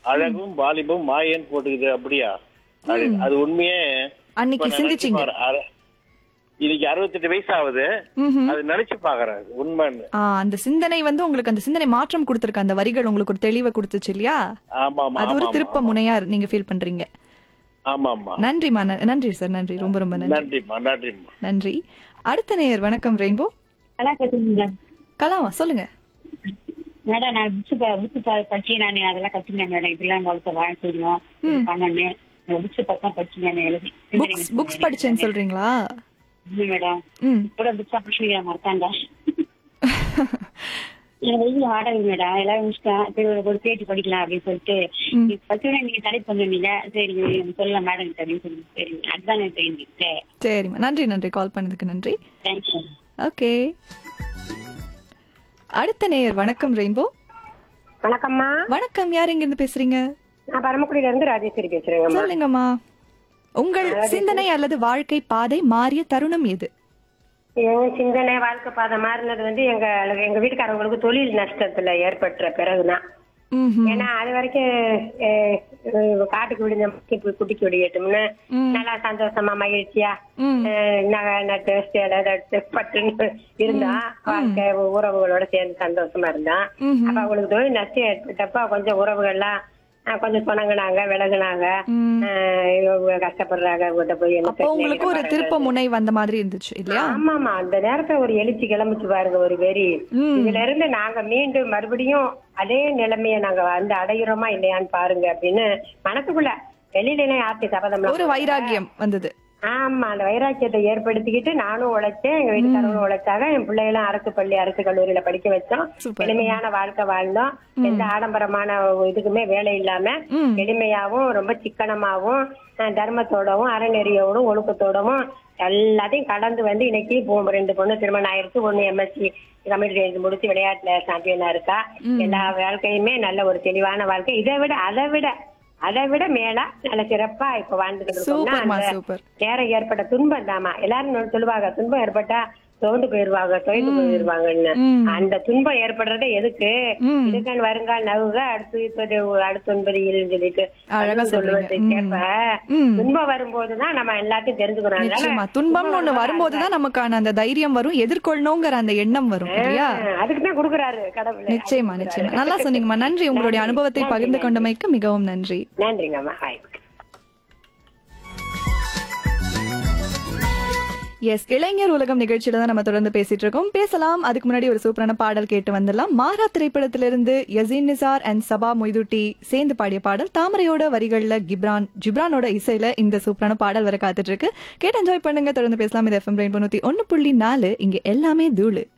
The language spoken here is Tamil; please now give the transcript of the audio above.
அழகும் வாலிபம் மாயன்னு போட்டுக்குது. அப்படியா? அது உண்மையே அன்னைக்கு சிந்திச்சீங்க. இன்னைக்கு 68 வயசு ஆகுது. அது நினைச்சு பாக்குறேன் உண்மைன்னு. அந்த சிந்தனை வந்து உங்களுக்கு அந்த சிந்தனை மாற்றம் கொடுத்திருக்கு. அந்த வரிகள் உங்களுக்கு ஒரு தெளிவை கொடுத்துச்சு இல்லையா? அது ஒரு திருப்ப முனையா நீங்க ஃபீல் பண்றீங்க. ஆமாமா. நன்றிமா. நன்றி சார். நன்றி. ரொம்ப ரொம்ப நன்றி. நன்றிமா. நன்றி. அடுத்த நேயர். வணக்கம் ரெயின்போ. கலாமா சொல்லுங்க மேடம். நான் புக்ஸ் படிச்சு நான் அதெல்லாம் கத்துக்கினேன் மேடம். இதெல்லாம் உங்களுக்கு வாழ தெரியும் பண்ணேன். புக்ஸ் பக்கம் படிச்சு நான் எழுதி புக்ஸ் படிச்சேன்னு சொல்றீங்களா? மேடம் கூட புக்ஸ் படிச்சு மறக்காங்க. எனக்கு வெயில் ஆடல் மேடம். எல்லாரும் ஒரு பேட்டி படிக்கலாம் அப்படின்னு சொல்லிட்டு பச்சுனா நீங்க தடை பண்ணுவீங்க. சரி சொல்லலாம் மேடம் அப்படின்னு சொல்லி. சரி அதுதான் எனக்கு தெரிஞ்சு. சரிம்மா. நன்றி. நன்றி. கால் பண்ணதுக்கு நன்றி. தேங்க்யூ. ஓகே. அடுத்த நேயர். வணக்கம் ரெயின்போ. வணக்கம்மா. வணக்கம். யார் எங்க இருந்து பேசுறீங்க? நான் பரமக்குடியில இருந்து ராஜேஸ்வரி பேசுறேங்க. சொல்லுங்கம்மா. உங்கள் சிந்தனை அல்லது வாழ்க்கை பாதை மாறிய தருணம் எது? என் சிந்தனை வாழ்க்கை பாதை மாறினது வந்து எங்க வீட்டுக்காரங்களுக்கு தொழில் நஷ்டத்துல ஏற்பட்ட பிறகுதான். ஏன்னா அது வரைக்கும் காட்டுக்கு விடுஞ்ச குட்டிக்கு விடியட்டும்னு நல்லா சந்தோஷமா மகிழ்ச்சியா பட்டுன்னு இருந்தா வாழ்க்கை உறவுகளோட சேர்ந்து சந்தோஷமா இருந்தான். அப்ப அவங்களுக்கு தொழில் நஷ்டம் ஏற்பட்டப்ப கொஞ்சம் உறவுகள்லாம் கொஞ்சம் சொனங்கினாங்க, விலகுனாங்க, கஷ்டப்படுறாங்க. உங்களுக்கு ஒரு திருப்ப முனை வந்த மாதிரி இருந்துச்சு இல்லையா? ஆமாமா. அந்த நேரத்துல ஒரு எழுச்சி கிளம்பிச்சு பாருங்க, ஒரு வெறி. இதுல இருந்து நாங்க மீண்டும் மறுபடியும் அதே நிலைமைய நாங்க வந்து அடையிறோமா இல்லையான்னு பாருங்க அப்படின்னு மனசுக்குள்ள வெளியில ஆத்தி சபதம் ஒரு வைராகியம் வந்தது. ஆமா. அந்த வைராக்கியத்தை ஏற்படுத்திக்கிட்டு நானும் உழைச்சேன், எங்க வீட்டுக்காரங்களும் உழைச்சாங்க. என் பிள்ளைகளும் அரசு பள்ளி அரசு கல்லூரியில படிக்க வச்சோம். எளிமையான வாழ்க்கை வாழ்ந்தோம். எந்த ஆடம்பரமான இதுக்குமே வேலை இல்லாம எளிமையாவும் ரொம்ப சிக்கனமாவும் தர்மத்தோடவும் அறநெறியோடும் ஒழுக்கத்தோடவும் எல்லாத்தையும் கடந்து வந்து இன்னைக்கு 2 பொண்ணு திருமணம் ஆயிடுச்சு. 1 MSc கம்ப்யூட்டர் முடிச்சு விளையாட்டுல சாம்பியனா இருக்கா. எல்லா வாழ்க்கையுமே நல்ல ஒரு தெளிவான வாழ்க்கை. அதை விட மேலா நல்ல சிறப்பா இப்ப வாழ்ந்துட்டு இருக்கோம்னா நேரம் ஏற்பட்ட துன்பம் தாமா. எல்லாரும் சொல்லுவாங்க துன்பம் ஏற்பட்டா தொய்ந்து போயிருவாங்கன்னு. அந்த துன்பம் ஏற்படுறத எதுக்கு இதுக்கான வருங்கால் நவுக அடுத்து 9 சொல்லிட்டு சொல்லுவது கேட்ப துன்பம் வரும்போதுதான் நம்ம எல்லாத்தையும் தெரிஞ்சுக்கிறோம். துன்பம்னு ஒண்ணு வரும்போதுதான் நமக்கான அந்த தைரியம் வரும், எதிர்கொள்ளணுங்கிற அந்த எண்ணம் வரும் இல்லையா? அதுக்குதான் கொடுக்குறாரு கடவுள். நிச்சயமா. நல்லா சொன்னீங்கம்மா. நன்றி. உங்களுடைய அனுபவத்தை பகிர்ந்து கொண்டமைக்கு மிகவும் நன்றி. நன்றிங்கம்மா. எஸ், இளைஞர் உலகம் நிகழ்ச்சியில தான் நம்ம தொடர்ந்து பேசிட்டு இருக்கோம். பேசலாம். அதுக்கு முன்னாடி ஒரு சூப்பரான பாடல் கேட்டு வந்துடலாம். மாறா திரைப்படத்திலிருந்து யசீன் நிசார் அண்ட் சபா மொய்துட்டி சேர்ந்து பாடிய பாடல். தாமரையோட வரிகள்ல ஜிப்ரானோட இசையில இந்த சூப்பரான பாடல் வர காத்துட்டு இருக்கு. கேட்டு என்ஜாய் பண்ணுங்க. தொடர்ந்து பேசலாம். இது FM ரெயின்போ 101.4. இங்க எல்லாமே தூளு.